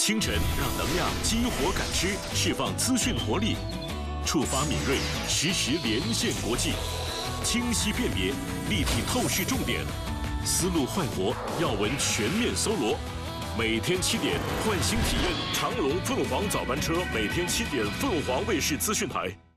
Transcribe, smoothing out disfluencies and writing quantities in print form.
清晨让能量激活感知，释放资讯活力，触发敏锐，实时连线国际，清晰辨别，立体透视重点，思路焕活，要闻全面搜罗。每天7点，换新体验长龙凤凰早班车，每天7点，凤凰卫视资讯台。